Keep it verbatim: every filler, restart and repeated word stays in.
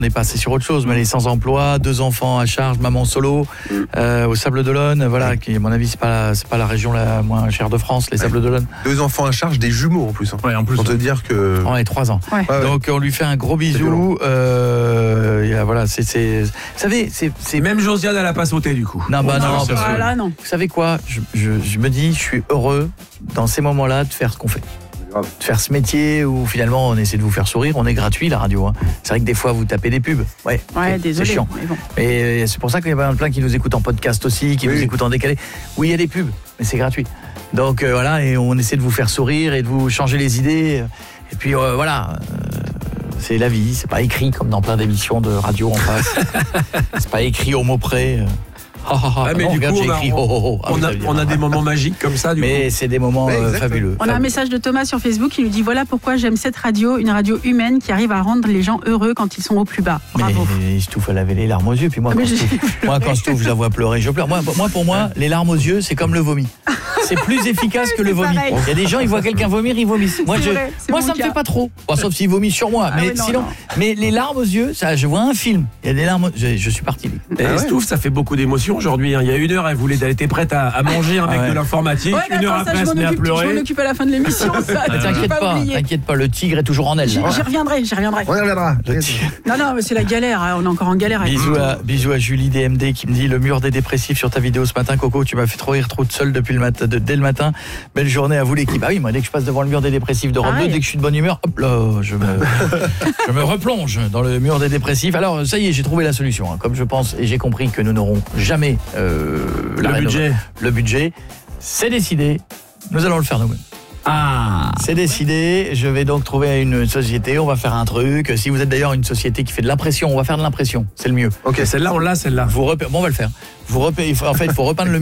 On est passé sur autre chose, mais elle est sans emploi, deux enfants à charge, maman solo, euh, au Sables d'Olonne, voilà, qui à mon avis c'est pas la, c'est pas la région la moins chère de France, les Sables d'Olonne. Deux enfants à charge, des jumeaux en plus. Hein. Ouais, en plus. Pour te dire que. On est trois ans. Ouais. Ouais, ouais. Donc on lui fait un gros bisou. Euh, et, euh, voilà, c'est, c'est, vous savez, c'est, c'est Même Josiane, elle a pas sauté du coup. non, bah non, Non, parce que- ah, là, non. vous savez quoi, je, je, je me dis, je suis heureux dans ces moments-là de faire ce qu'on fait. Grave. De faire ce métier où finalement on essaie de vous faire sourire, on est gratuit la radio. Hein. C'est vrai que des fois vous tapez des pubs. Ouais, Ouais, c'est, désolé. c'est chiant. Mais bon. Et c'est pour ça qu'il y a plein qui nous écoutent en podcast aussi, qui Oui. nous écoutent en décalé. Oui, il y a des pubs, mais c'est gratuit. Donc euh, voilà, et on essaie de vous faire sourire et de vous changer les idées. Et puis euh, voilà, euh, c'est la vie, c'est pas écrit comme dans plein d'émissions de radio en face. C'est pas écrit au mot près. Oh, oh, oh. Ah, mais Non, du regarde, coup, j'ai on a- écrit oh, oh, oh. Ah, On oui, a, ça veut dire- on a des moments magiques comme ça, du Mais c'est des moments Ouais, euh, exactement. fabuleux. On a un message de Thomas sur Facebook qui nous dit voilà pourquoi j'aime cette radio, une radio humaine qui arrive à rendre les gens heureux quand ils sont au plus bas. Bravo. Mais Stouff, elle avait les larmes aux yeux. Puis moi, Ah, mais quand j'ai Stouff, moi, quand Stouff, je la vois pleurer, je pleure. Moi, moi pour moi, les larmes aux yeux, c'est comme le vomi. C'est plus efficace que le C'est vomi. pareil. Il y a des gens, ils voient quelqu'un vomir, ils vomissent. Moi, C'est je, vrai, c'est moi mon ça me cas. fait pas trop. Bon, sauf s'il vomit sur moi. Ah mais ouais, non, sinon, non. mais les larmes aux yeux, ça, je vois un film. Il y a des larmes. aux- Je, je suis parti. lui. Et Ah ouais. Stouff, ça fait beaucoup d'émotions aujourd'hui. hein. Il y a une heure, elle voulait, elle était prête à, à manger un mec Ah ouais. de l'informatique. Ouais, mais une heure attends, ça, après, elle je se m'en met à occupe, je m'en pleurer. occupe à la fin de l'émission. Ça, Mais je T'inquiète vais pas pas, oublier. t'inquiète pas. Le tigre est toujours en elle. J'y là. j'y reviendrai, j'y reviendrai. On y reviendra. Non, non, mais c'est la galère. hein, On est encore en galère. avec Bisous tout. à, bisous à Julie D M D qui me dit le mur des dépressifs sur ta vidéo ce matin. Coco, tu m'as fait trop rire trop seul depuis le matin, de, dès le matin. Belle journée à vous l'équipe. Ah oui, moi dès que je passe devant le mur des dépressifs d'Europe Pareil. deux, dès que je suis de bonne humeur, hop là, je me, je me replonge dans le mur des dépressifs. Alors ça y est, j'ai trouvé la solution. hein. Comme je pense et j'ai compris que nous n'aurons jamais euh, la Le rénov- budget. le budget, c'est décidé. Nous allons le faire nous-mêmes. Ah. C'est décidé, je vais donc trouver une société, on va faire un truc. Si vous êtes d'ailleurs une société qui fait de l'impression, on va faire de l'impression, c'est le mieux. Ok. Celle-là, on l'a, celle-là. Vous repé- bon, on va le faire. Vous repé- il faut- en fait, il faut repeindre le